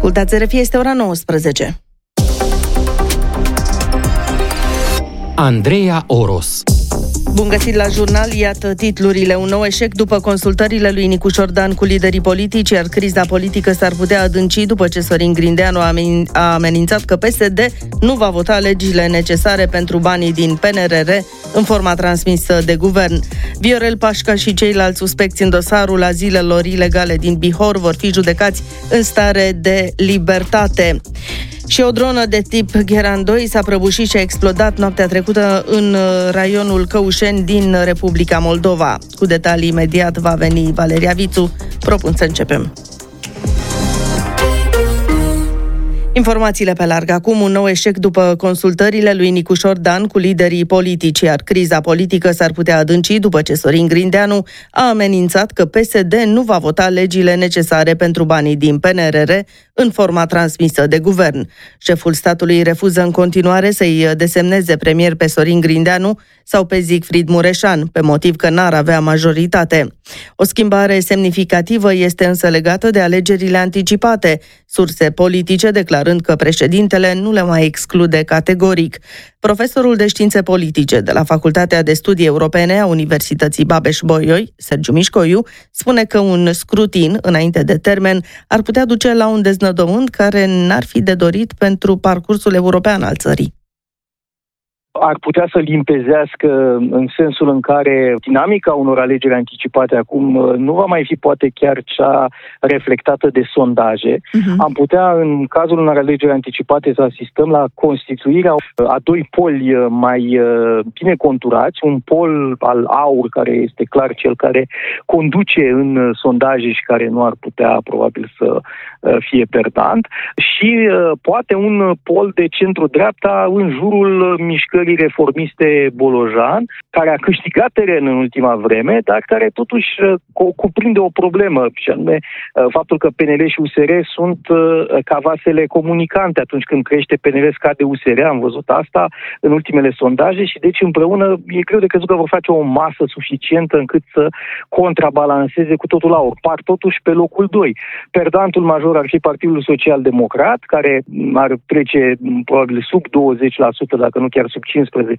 Ascultați RFI, este ora 19. Andreea Oros. Bun găsit la jurnal, iată titlurile. Un nou eșec după consultările lui Nicu Șordan cu liderii politici, iar criza politică s-ar putea adânci după ce Sorin Grindeanu a amenințat că PSD nu va vota legile necesare pentru banii din PNRR în forma transmisă de guvern. Viorel Pașca și ceilalți suspecți în dosarul azilelor ilegale din Bihor vor fi judecați în stare de libertate. Și o dronă de tip Gheran 2 s-a prăbușit și a explodat noaptea trecută în raionul Căușeni din Republica Moldova. Cu detalii imediat va veni Valeria Vițu. Propun să începem. Informațiile pe larg. Acum un nou eșec după consultările lui Nicu Șordan cu liderii politici, iar criza politică s-ar putea adânci după ce Sorin Grindeanu a amenințat că PSD nu va vota legile necesare pentru banii din PNRR în forma transmisă de guvern. Șeful statului refuză în continuare să-i desemneze premier pe Sorin Grindeanu sau pe Siegfried Mureșan, pe motiv că n-ar avea majoritate. O schimbare semnificativă este însă legată de alegerile anticipate, surse politice declarând că președintele nu le mai exclude categoric. Profesorul de științe politice de la Facultatea de Studii Europene a Universității Babeș-Bolyai, Sergiu Mișcoiu, spune că un scrutin înainte de termen ar putea duce la un deznădăunt care n-ar fi de dorit pentru parcursul european al țării. Ar putea să limpezească în sensul în care dinamica unor alegeri anticipate acum nu va mai fi poate chiar cea reflectată de sondaje. Am putea, în cazul unor alegeri anticipate, să asistăm la constituirea a doi poli mai bine conturați. Un pol al AUR, care este clar cel care conduce în sondaje și care nu ar putea probabil să fie perdant, și poate un pol de centru-dreapta în jurul mișcării reformiste Bolojan, care a câștigat teren în ultima vreme, dar care totuși cuprinde o problemă, și anume faptul că PNL și USR sunt ca vasele comunicante. Atunci când crește PNL, scade USR, am văzut asta în ultimele sondaje, și deci împreună e greu de crezut că vor face o masă suficientă încât să contrabalanceze cu totul AUR. Par totuși pe locul 2. Perdantul major ar fi Partidul Social-Democrat, care ar trece probabil sub 20%, dacă nu chiar sub 15%,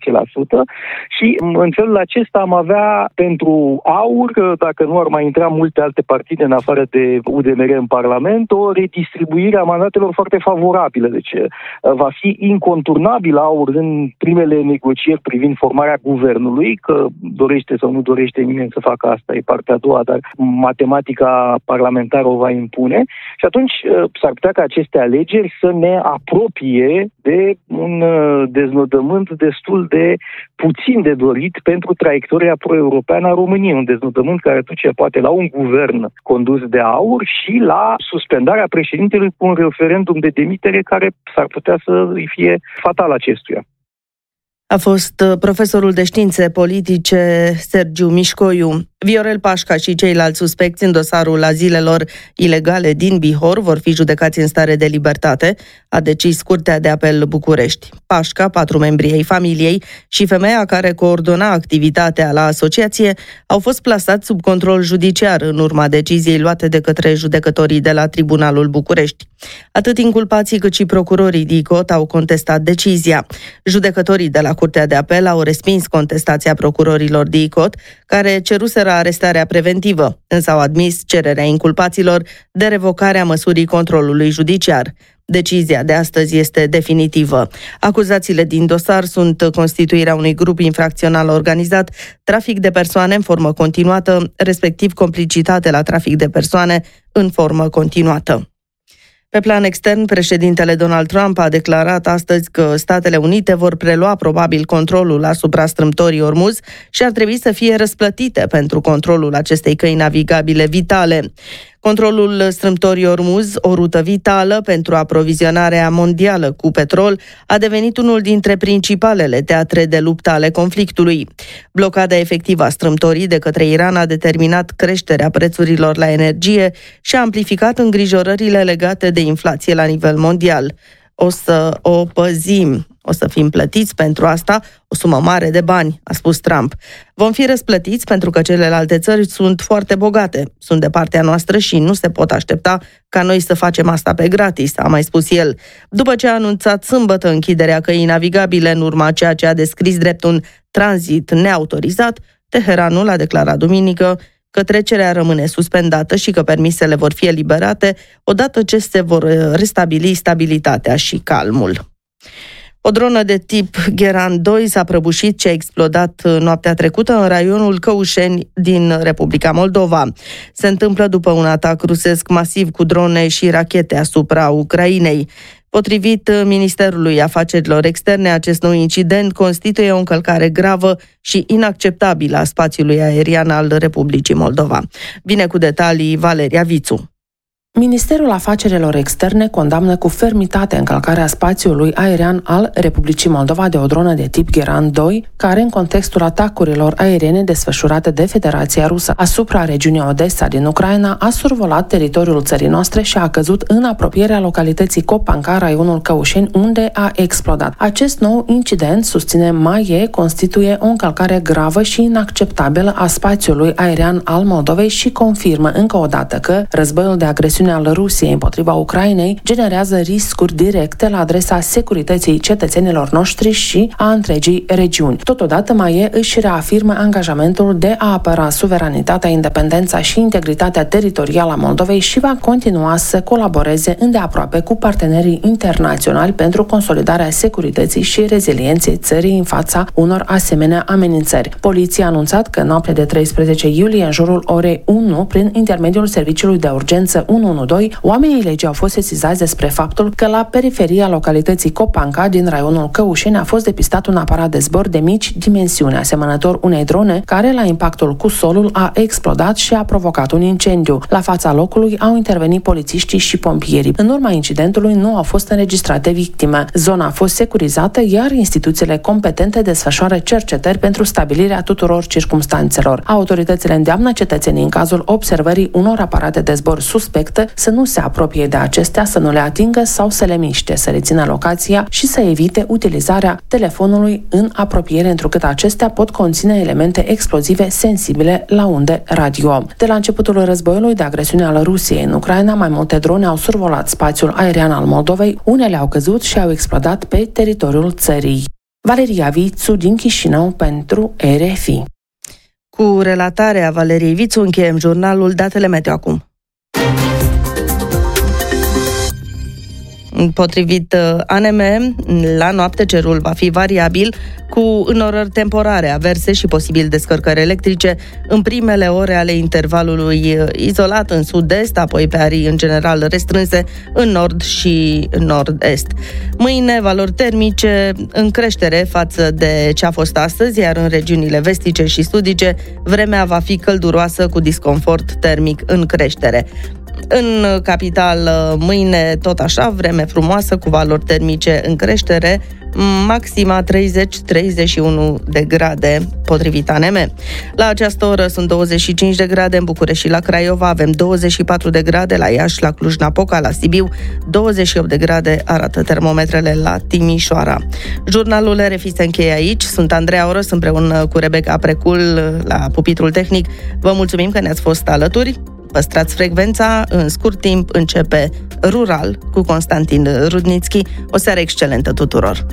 și în felul acesta am avea pentru AUR, dacă nu ar mai intra multe alte partide în afară de UDMR în Parlament, o redistribuire a mandatelor foarte favorabilă. Deci va fi inconturnabil AUR în primele negocieri privind formarea guvernului, că dorește sau nu dorește nimeni să facă asta, e partea a doua, dar matematica parlamentară o va impune, și atunci s-ar putea ca aceste alegeri să ne apropie de un deznodământ destul de puțin de dorit pentru traiectoria pro-europeană a României. Un deznodământ care duce poate la un guvern condus de AUR și la suspendarea președintelui cu un referendum de demitere care s-ar putea să îi fie fatal acestuia. A fost profesorul de științe politice Sergiu Mișcoiu. Viorel Pașca și ceilalți suspecți în dosarul azilelor ilegale din Bihor vor fi judecați în stare de libertate, a decis Curtea de Apel București. Pașca, 4 membri ai familiei și femeia care coordona activitatea la asociație au fost plasați sub control judiciar în urma deciziei luate de către judecătorii de la Tribunalul București. Atât inculpații cât și procurorii DICOT au contestat decizia. Judecătorii de la Curtea de Apel au respins contestația procurorilor DICOT, care ceruseră arestarea preventivă, însă au admis cererea inculpaților de revocare a măsurii controlului judiciar. Decizia de astăzi este definitivă. Acuzațiile din dosar sunt constituirea unui grup infracțional organizat, trafic de persoane în formă continuată, respectiv complicitate la trafic de persoane în formă continuată. Pe plan extern, președintele Donald Trump a declarat astăzi că Statele Unite vor prelua probabil controlul asupra strâmtorii Ormuz și ar trebui să fie răsplătite pentru controlul acestei căi navigabile vitale. Controlul strâmtorii Ormuz, o rută vitală pentru aprovizionarea mondială cu petrol, a devenit unul dintre principalele teatre de luptă ale conflictului. Blocada efectivă a strâmtorii de către Iran a determinat creșterea prețurilor la energie și a amplificat îngrijorările legate de inflație la nivel mondial. O să o păzim. O să fim plătiți pentru asta o sumă mare de bani, a spus Trump. Vom fi răsplătiți pentru că celelalte țări sunt foarte bogate, sunt de partea noastră și nu se pot aștepta ca noi să facem asta pe gratis, a mai spus el. După ce a anunțat sâmbătă închiderea căii navigabile în urma ceea ce a descris drept un tranzit neautorizat, Teheranul a declarat duminică că trecerea rămâne suspendată și că permisele vor fi eliberate odată ce se vor restabili stabilitatea și calmul. O dronă de tip Geran 2 s-a prăbușit și a explodat noaptea trecută în raionul Căușeni din Republica Moldova. Se întâmplă după un atac rusesc masiv cu drone și rachete asupra Ucrainei. Potrivit Ministerului Afacerilor Externe, acest nou incident constituie o încălcare gravă și inacceptabilă a spațiului aerian al Republicii Moldova. Vine cu detalii Valeria Vițu. Ministerul Afacerilor Externe condamnă cu fermitate încălcarea spațiului aerian al Republicii Moldova de o dronă de tip Geran 2, care, în contextul atacurilor aeriene desfășurate de Federația Rusă asupra regiunii Odessa din Ucraina, a survolat teritoriul țării noastre și a căzut în apropierea localității Copanca, raionul Căușeni, unde a explodat. Acest nou incident, susține MAIE, constituie o încălcare gravă și inacceptabilă a spațiului aerian al Moldovei și confirmă încă o dată că războiul de agresiune al Rusiei împotriva Ucrainei generează riscuri directe la adresa securității cetățenilor noștri și a întregii regiuni. Totodată, MAIE își reafirmă angajamentul de a apăra suveranitatea, independența și integritatea teritorială a Moldovei și va continua să colaboreze îndeaproape cu partenerii internaționali pentru consolidarea securității și rezilienței țării în fața unor asemenea amenințări. Poliția a anunțat că noaptea de 13 iulie, în jurul orei 1, prin intermediul serviciului de urgență 112, oamenii legii au fost sesizați despre faptul că la periferia localității Copanca din raionul Căușeni a fost depistat un aparat de zbor de mici dimensiuni, asemănător unei drone, care la impactul cu solul a explodat și a provocat un incendiu. La fața locului au intervenit polițiștii și pompierii. În urma incidentului nu au fost înregistrate victime. Zona a fost securizată, iar instituțiile competente desfășoară cercetări pentru stabilirea tuturor circumstanțelor. Autoritățile îndeamnă cetățenii, în cazul observării unor aparate de zbor suspecte, să nu se apropie de acestea, să nu le atingă sau să le miște, să rețină locația și să evite utilizarea telefonului în apropiere, întrucât acestea pot conține elemente explozive sensibile la unde radio. De la începutul războiului de agresiune al Rusiei în Ucraina, mai multe drone au survolat spațiul aerian al Moldovei, unele au căzut și au explodat pe teritoriul țării. Valeria Vițu din Chișinău pentru RFI. Cu relatarea Valeriei Vițu încheiem jurnalul Datele Meteo acum. Potrivit ANM, la noapte cerul va fi variabil, cu înorări temporare, averse și posibil descărcări electrice în primele ore ale intervalului, izolat în sud-est, apoi pe arii în general restrânse în nord și nord-est. Mâine, valori termice în creștere față de ce a fost astăzi, iar în regiunile vestice și sudice, vremea va fi călduroasă cu disconfort termic în creștere. În capitală, mâine tot așa, vreme frumoasă cu valori termice în creștere, maxima 30-31 de grade, potrivit ANM. La această oră sunt 25 de grade în București și la Craiova, avem 24 de grade la Iași, la Cluj-Napoca, la Sibiu, 28 de grade arată termometrele la Timișoara. Jurnalul RFI se încheie aici. Sunt Andreea Oros împreună cu Rebecca Precul la pupitrul tehnic. Vă mulțumim că ne-ați fost alături. Păstrați frecvența, în scurt timp începe Rural cu Constantin Rudnițchi. O seară excelentă tuturor!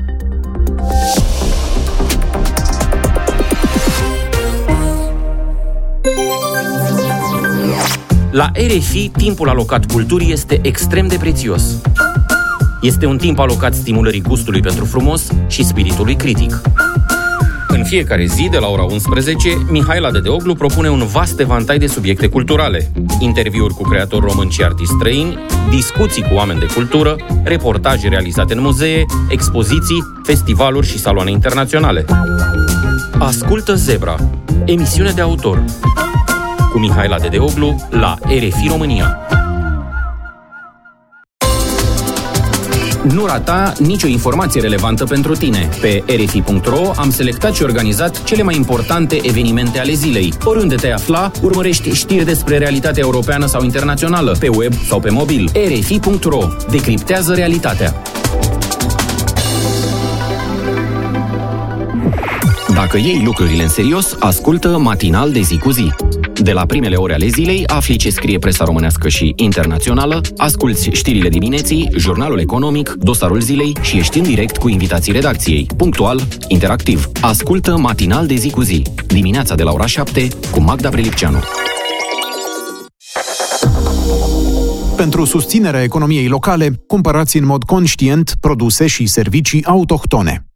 La RFI, timpul alocat culturii este extrem de prețios. Este un timp alocat stimulării gustului pentru frumos și spiritului critic. În fiecare zi, de la ora 11, Mihaela Dedeoglu propune un vast evantai de subiecte culturale. Interviuri cu creatori români și artiști străini, discuții cu oameni de cultură, reportaje realizate în muzee, expoziții, festivaluri și saloane internaționale. Ascultă Zebra, emisiune de autor, cu Mihaela Dedeoglu la RFI România. Nu rata nicio informație relevantă pentru tine. Pe rfi.ro am selectat și organizat cele mai importante evenimente ale zilei. Oriunde te afla, urmărești știri despre realitatea europeană sau internațională, pe web sau pe mobil. rfi.ro. Decriptează realitatea. Dacă iei lucrurile în serios, ascultă Matinal de zi cu zi. De la primele ore ale zilei, afli ce scrie presa românească și internațională, asculți știrile dimineții, jurnalul economic, dosarul zilei și ești în direct cu invitații redacției. Punctual, interactiv. Ascultă Matinal de zi cu zi. Dimineața de la ora 7 cu Magda Prelipceanu. Pentru susținerea economiei locale, cumpărați în mod conștient produse și servicii autohtone.